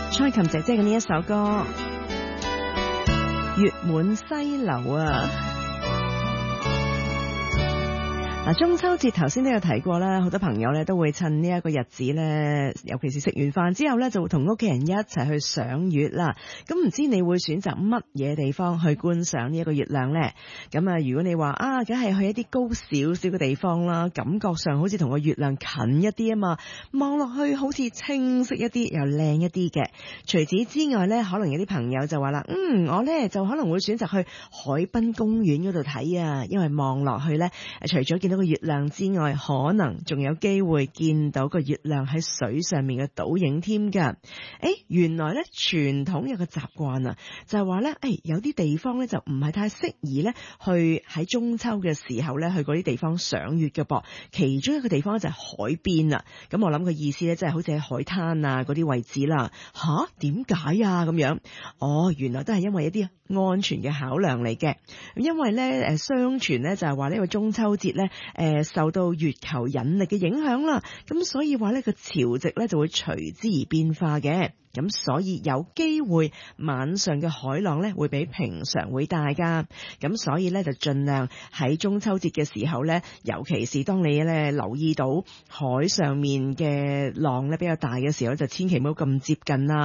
蔡琴姐姐嘅呢一首歌《月滿西樓》啊。中秋節頭先都有提過啦，好多朋友咧都會趁呢一個日子咧，尤其是食完飯之後咧，就會同屋企人一齊去賞月啦。咁唔知你會選擇乜嘢地方去觀賞呢一個月亮呢？咁啊，如果你話啊，梗係去一啲高少少嘅地方啦，感覺上好似同個月亮近一啲啊嘛，望落去好似清晰一啲又靚一啲嘅。除此之外咧，可能有啲朋友就話啦，我咧就可能會選擇去海濱公園嗰度睇啊，因為望落去咧，除咗見到個月亮之外，可能仲有機會見到個月亮喺水上面嘅倒影添㗎。原來咧傳統有個習慣啊，就係話咧，有啲地方咧就唔係太適宜咧去喺中秋嘅時候咧去嗰啲地方賞月嘅噃。其中一個地方就係海邊啊。咁我諗個意思咧，即係好似喺海灘啊嗰啲位置啦。點解啊咁樣？原來都係因為一啲安全嘅考量嚟嘅。因為咧相傳咧就係話呢個中秋節咧受到月球引力嘅影響啦，咁所以話呢個潮汐咧就會隨之而變化嘅，咁所以有機會晚上嘅海浪咧會比平常會大噶，咁所以咧就盡量喺中秋節嘅時候咧，尤其是當你咧留意到海上面嘅浪咧比較大嘅時候，就千祈唔好咁接近啦。